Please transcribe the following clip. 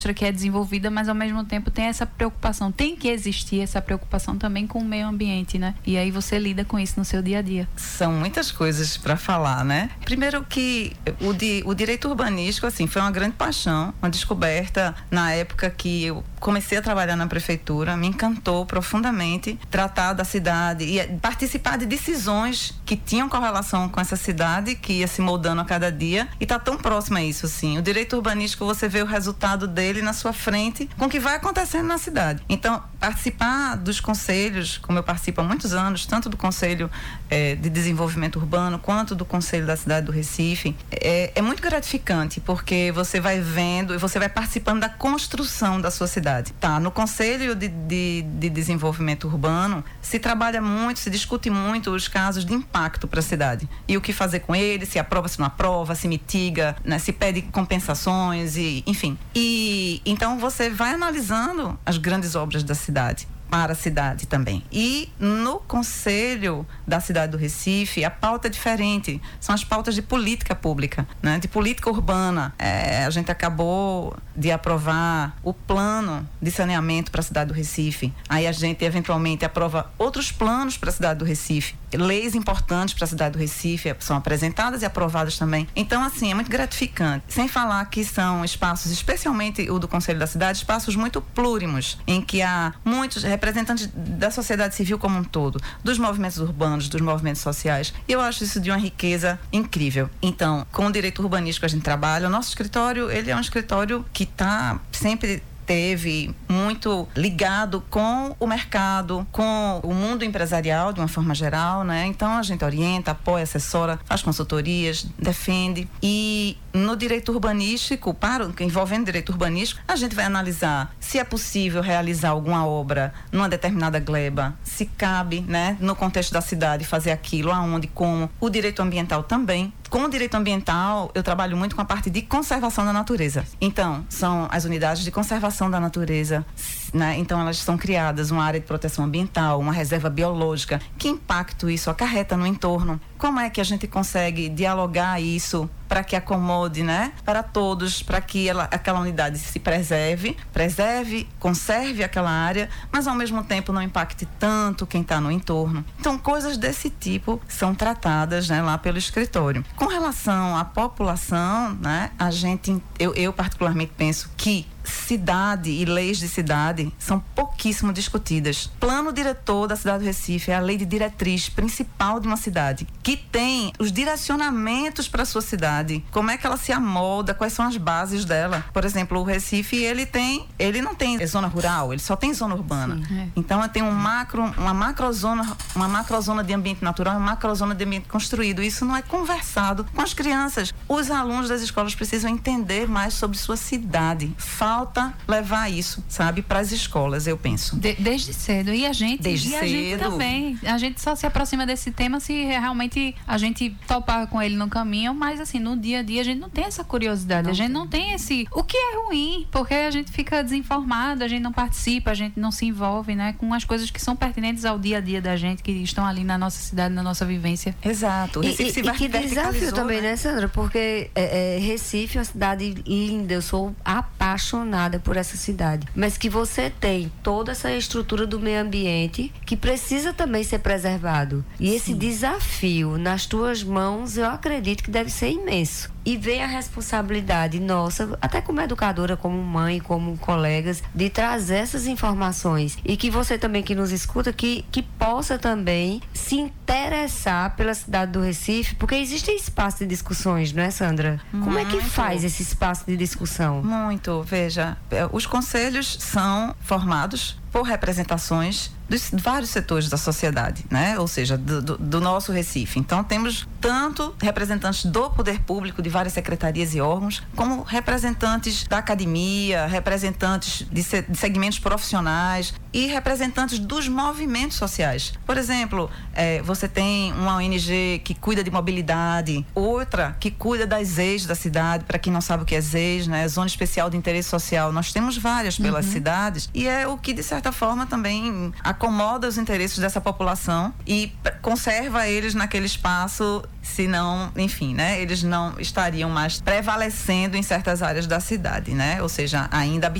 que é desenvolvida, mas ao mesmo tempo tem essa preocupação, tem que existir essa preocupação também com o meio ambiente, né? E aí você lida com isso no seu dia a dia. São muitas coisas para falar, né? Primeiro que o direito urbanístico, assim, foi uma grande paixão, uma descoberta na época que eu comecei a trabalhar na prefeitura, me encantou profundamente tratar da cidade e participar de decisões que tinham correlação com essa cidade, que ia se moldando a cada dia, e tá tão próximo a isso, assim. O direito urbanístico, você vê o resultado dele na sua frente com o que vai acontecendo na cidade. Então, participar dos conselhos, como eu participo há muitos anos, tanto do Conselho de Desenvolvimento Urbano quanto do Conselho da Cidade do Recife, é muito gratificante, porque você vai vendo e você vai participando da construção da sua cidade. Tá, no Conselho de Desenvolvimento Urbano se trabalha muito, se discute muito os casos de impacto para a cidade e o que fazer com eles, se aprova, se não aprova, se mitiga, né, se pede compensações, e enfim. E então você vai analisando as grandes obras da cidade para a cidade também. E no Conselho da Cidade do Recife, a pauta é diferente. São as pautas de política pública, né? De política urbana. A gente acabou de aprovar o plano de saneamento para a cidade do Recife. Aí a gente, eventualmente, aprova outros planos para a cidade do Recife. Leis importantes para a cidade do Recife são apresentadas e aprovadas também. Então, assim, é muito gratificante. Sem falar que são espaços, especialmente o do Conselho da Cidade, espaços muito plúrimos, em que há muitos representantes da sociedade civil como um todo, dos movimentos urbanos, dos movimentos sociais. E eu acho isso de uma riqueza incrível. Então, com o direito urbanístico a gente trabalha. O nosso escritório, ele é um escritório que está sempre teve muito ligado com o mercado, com o mundo empresarial de uma forma geral, né? Então a gente orienta, apoia, assessora, faz consultorias, defende. E no direito urbanístico, envolvendo direito urbanístico, a gente vai analisar se é possível realizar alguma obra numa determinada gleba, se cabe, né, no contexto da cidade fazer aquilo, aonde, como. O direito ambiental também. Com o direito ambiental, eu trabalho muito com a parte de conservação da natureza. Então, são as unidades de conservação da natureza, né? Então, elas são criadas uma área de proteção ambiental, uma reserva biológica. Que impacto isso acarreta no entorno? Como é que a gente consegue dialogar isso para que acomode, né, para todos, para que aquela unidade se preserve, conserve aquela área, mas ao mesmo tempo não impacte tanto quem está no entorno. Então, coisas desse tipo são tratadas, né, lá pelo escritório. Com relação à população, né, eu particularmente penso que cidade e leis de cidade são pouquíssimo discutidas. Plano diretor da cidade do Recife é a lei de diretriz principal de uma cidade, que tem os direcionamentos para a sua cidade, como é que ela se amolda, quais são as bases dela. Por exemplo, o Recife, ele não tem zona rural, ele só tem zona urbana. Sim, Então, tem uma macrozona de ambiente natural e uma macrozona de ambiente construído. Isso não é conversado com as crianças. Os alunos das escolas precisam entender mais sobre sua cidade. Falta levar isso, sabe, para as escolas, eu penso. Desde cedo. E a gente também. A gente só se aproxima desse tema se realmente a gente topar com ele no caminho, mas assim, no dia a dia a gente não tem essa curiosidade, a gente não tem esse... O que é ruim, porque a gente fica desinformado, a gente não participa, a gente não se envolve, né, com as coisas que são pertinentes ao dia a dia da gente, que estão ali na nossa cidade, na nossa vivência. Exato. E que desafio também, né, Sandra? Porque Recife é uma cidade linda, eu sou apaixonada por essa cidade, mas que você tem toda essa estrutura do meio ambiente que precisa também ser preservado. E Sim. Esse desafio nas tuas mãos, eu acredito que deve ser imenso. E vem a responsabilidade nossa, até como educadora, como mãe, como colegas, de trazer essas informações. E que você também que nos escuta, que possa também se interessar pela cidade do Recife, porque existe espaço de discussões, não é, Sandra? Como é que faz esse espaço de discussão? Muito, veja, os conselhos são formados por representações dos vários setores da sociedade, né? Ou seja, do nosso Recife. Então, temos tanto representantes do poder público, de várias secretarias e órgãos, como representantes da academia, representantes de segmentos profissionais e representantes dos movimentos sociais. Por exemplo, você tem uma ONG que cuida de mobilidade, outra que cuida das ZEIs da cidade. Para quem não sabe o que é ZEIs, né? Zona Especial de Interesse Social. Nós temos várias pelas cidades, e é o que, de certa certa forma, também acomoda os interesses dessa população e conserva eles naquele espaço, senão, enfim, né? Eles não estariam mais prevalecendo em certas áreas da cidade, né? Ou seja, ainda